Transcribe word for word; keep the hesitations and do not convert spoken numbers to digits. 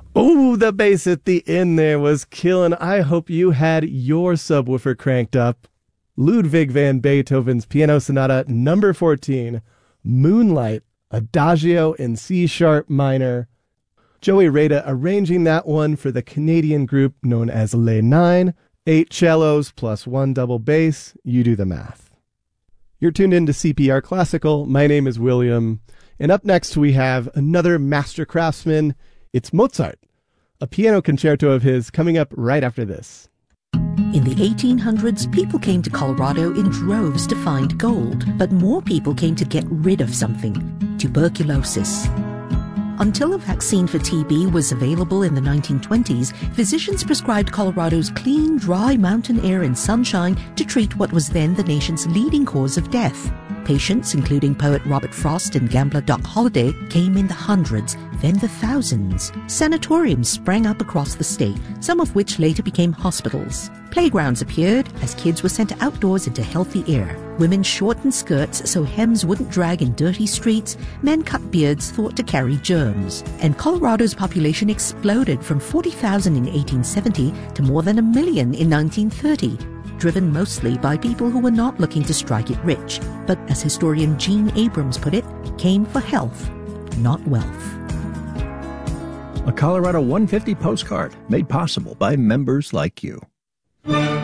Oh, the bass at the end there was killing. I hope you had your subwoofer cranked up. Ludwig van Beethoven's Piano Sonata number fourteen, Moonlight, Adagio in C sharp minor. Joey Rada arranging that one for the Canadian group known as Les Nine, eight cellos plus one double bass. You do the math. You're tuned in to C P R Classical. My name is William. And up next we have another master craftsman. It's Mozart, a piano concerto of his coming up right after this. In the eighteen hundreds, people came to Colorado in droves to find gold, but more people came to get rid of something: tuberculosis. Until a vaccine for T B was available in the nineteen twenties, physicians prescribed Colorado's clean, dry mountain air and sunshine to treat what was then the nation's leading cause of death. Patients, including poet Robert Frost and gambler Doc Holliday, came in the hundreds, then the thousands. Sanatoriums sprang up across the state, some of which later became hospitals. Playgrounds appeared as kids were sent outdoors into healthy air. Women shortened skirts so hems wouldn't drag in dirty streets. Men cut beards thought to carry germs. And Colorado's population exploded from forty thousand in eighteen seventy to more than a million in nineteen thirty. Driven mostly by people who were not looking to strike it rich, but as historian Gene Abrams put it, came for health, not wealth. A Colorado one fifty postcard made possible by members like you.